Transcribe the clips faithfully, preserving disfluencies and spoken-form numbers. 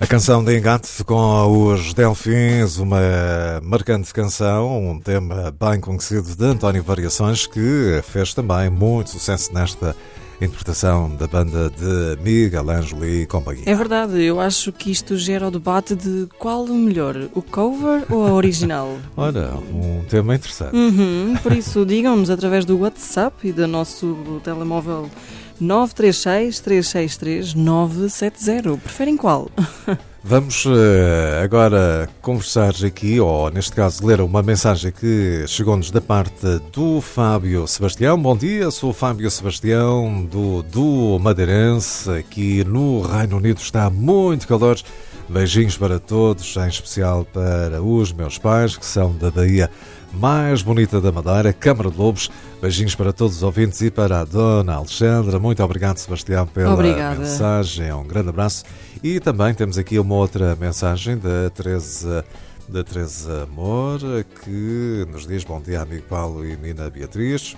A canção de engate com os Delfins, uma marcante canção, um tema bem conhecido de António Variações, que fez também muito sucesso nesta interpretação da banda de Miguel Ângelo e companhia. É verdade, eu acho que isto gera o debate de qual o melhor, o cover ou a original? Olha, um tema interessante. Uhum, por isso, digam-nos através do WhatsApp e do nosso telemóvel nove três seis, três seis três, nove sete zero. Preferem qual? Vamos uh, agora conversar aqui, ou neste caso ler uma mensagem que chegou-nos da parte do Fábio Sebastião. Bom dia, sou o Fábio Sebastião do, do Madeirense. Aqui no Reino Unido está muito calor. Beijinhos para todos, em especial para os meus pais, que são da Bahia mais bonita da Madeira, Câmara de Lobos. Beijinhos para todos os ouvintes e para a Dona Alexandra. Muito obrigado, Sebastião, pela Obrigada. mensagem. Um grande abraço. E também temos aqui uma outra mensagem da Teresa, da Teresa Amor, que nos diz: bom dia, amigo Paulo e Nina Beatriz.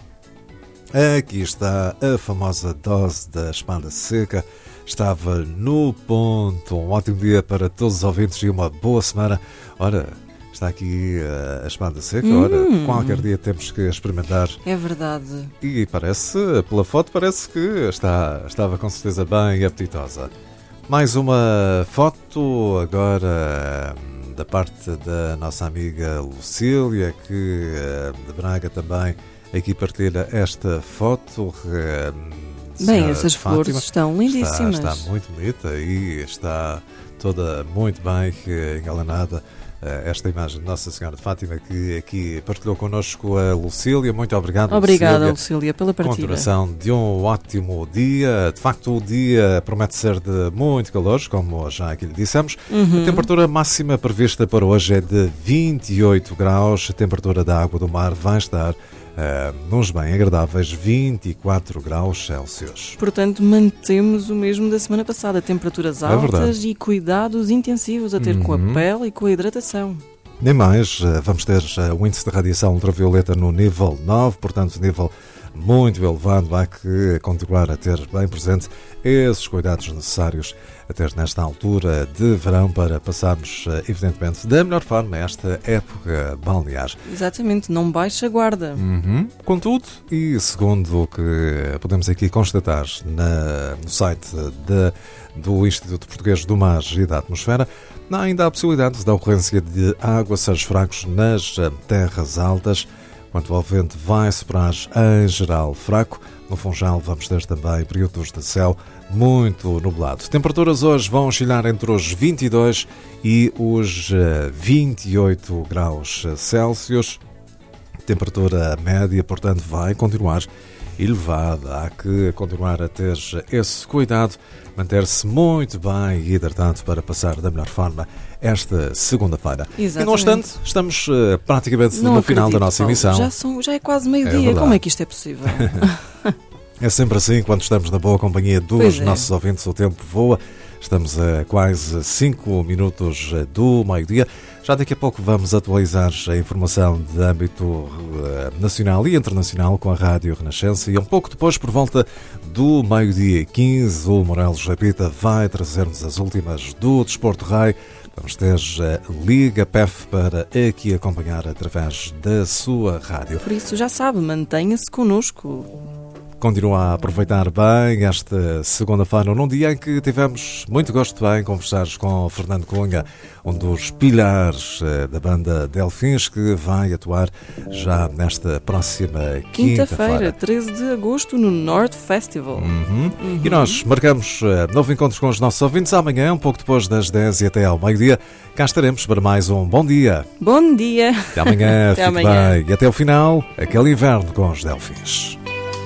Aqui está a famosa dose da espada seca. Estava no ponto. Um ótimo dia para todos os ouvintes e uma boa semana. Ora, está aqui a espada seca. Hum. Ora, qualquer dia temos que experimentar. É verdade. E parece, pela foto, parece que está, estava com certeza bem apetitosa. Mais uma foto agora da parte da nossa amiga Lucília, que de Braga também aqui partilha esta foto. Bem, essas flores Fátima estão lindíssimas. Está, está muito bonita e está toda muito bem engalanada. Esta imagem de Nossa Senhora de Fátima, que aqui partilhou connosco a Lucília. Muito obrigado, Obrigada, Lucília, Lucília, pela partilha. Continuação de um ótimo dia. De facto, o dia promete ser de muito calor, como já aqui lhe dissemos. Uhum. A temperatura máxima prevista para hoje é de vinte e oito graus. A temperatura da água do mar vai estar Uh, nos bem agradáveis vinte e quatro graus Celsius. Portanto, mantemos o mesmo da semana passada, temperaturas altas é e cuidados intensivos a ter uhum. com a pele e com a hidratação. Nem mais, uh, vamos ter uh, o índice de radiação ultravioleta no nível nove, portanto nível muito elevado. Há que continuar a ter bem presente esses cuidados necessários até nesta altura de verão para passarmos, evidentemente, da melhor forma esta época balnear. Exatamente, não baixa a guarda. Uhum. Contudo, e segundo o que podemos aqui constatar na, no site de, do Instituto Português do Mar e da Atmosfera, há ainda a possibilidade da ocorrência de aguaceiros fracos nas terras altas. Quanto ao vento, vai soprar em geral fraco. No Funchal vamos ter também períodos de céu muito nublado. Temperaturas hoje vão oscilar entre os vinte e dois e os vinte e oito graus Celsius. Temperatura média, portanto, vai continuar elevada. Há que continuar a ter esse cuidado, manter-se muito bem hidratado para passar da melhor forma esta segunda-feira. Exatamente. E, no obstante, estamos uh, praticamente Não no acredito, final da nossa Paulo. emissão. Já, são, já é quase meio-dia. É Como é que isto é possível? É sempre assim, quando estamos na boa companhia dos é. nossos ouvintes, o tempo voa. Estamos a quase cinco minutos do meio-dia. Já daqui a pouco vamos atualizar a informação de âmbito uh, nacional e internacional com a Rádio Renascença. E um pouco depois, por volta do meio-dia e quinze, o Morelos Repita vai trazer-nos as últimas do Desporto Rei. Vamos ter a Liga P E F para aqui acompanhar através da sua rádio. Por isso, já sabe, mantenha-se connosco. Continua a aproveitar bem esta segunda-feira, num dia em que tivemos muito gosto em conversar com o Fernando Cunha, um dos pilares da banda Delfins, que vai atuar já nesta próxima quinta-feira. Quinta-feira, treze de agosto, no North Festival. Uhum. Uhum. E nós marcamos uh, novo encontro com os nossos ouvintes amanhã, um pouco depois das dez e até ao meio-dia. Cá estaremos para mais um bom dia. Bom dia. Até amanhã, até fique amanhã. bem. E até o final, aquele inverno com os Delfins.